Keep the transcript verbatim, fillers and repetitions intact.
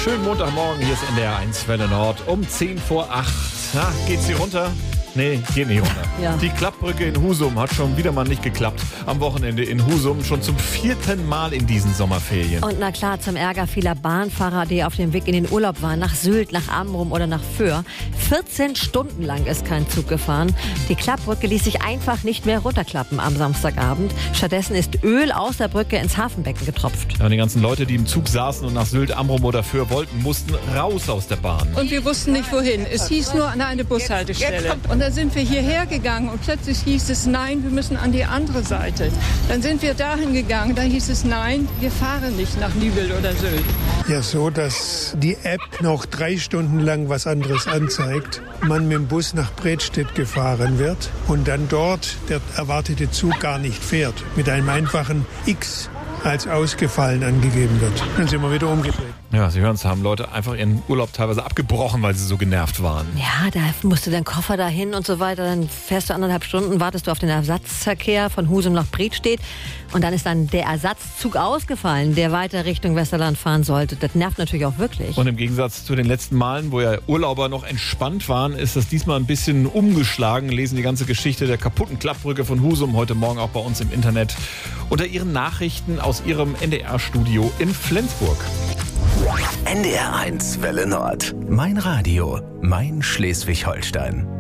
Schönen Montagmorgen, hier ist N D R eins Welle Nord um zehn vor acht. Na, geht's hier runter? Nee, geht nicht runter. Ja. Die Klappbrücke in Husum hat schon wieder mal nicht geklappt. Am Wochenende in Husum, schon zum vierten Mal in diesen Sommerferien. Und na klar, zum Ärger vieler Bahnfahrer, die auf dem Weg in den Urlaub waren, nach Sylt, nach Amrum oder nach Föhr. vierzehn Stunden lang ist kein Zug gefahren. Die Klappbrücke ließ sich einfach nicht mehr runterklappen am Samstagabend. Stattdessen ist Öl aus der Brücke ins Hafenbecken getropft. Ja, und die ganzen Leute, die im Zug saßen und nach Sylt, Amrum oder Föhr wollten, mussten raus aus der Bahn. Und wir wussten nicht wohin. Es hieß nur an eine Bushaltestelle. Und dann sind wir hierher gegangen und plötzlich hieß es, nein, wir müssen an die andere Seite. Dann sind wir dahin gegangen, da hieß es, nein, wir fahren nicht nach Nübel oder Sylt. Ja, so, dass die App noch drei Stunden lang was anderes anzeigt, man mit dem Bus nach Bredstedt gefahren wird und dann dort der erwartete Zug gar nicht fährt, mit einem einfachen X als ausgefallen angegeben wird. Dann sind wir wieder umgedreht. Ja, Sie hören es, haben Leute einfach ihren Urlaub teilweise abgebrochen, weil sie so genervt waren. Ja, da musst du deinen Koffer dahin und so weiter. Dann fährst du anderthalb Stunden, wartest du auf den Ersatzverkehr von Husum nach Bredstedt. Und dann ist dann der Ersatzzug ausgefallen, der weiter Richtung Westerland fahren sollte. Das nervt natürlich auch wirklich. Und im Gegensatz zu den letzten Malen, wo ja Urlauber noch entspannt waren, ist das diesmal ein bisschen umgeschlagen. Lesen die ganze Geschichte der kaputten Klappbrücke von Husum heute Morgen auch bei uns im Internet unter Ihren Nachrichten aus Ihrem N D R-Studio in Flensburg. N D R eins Welle Nord. Mein Radio, mein Schleswig-Holstein.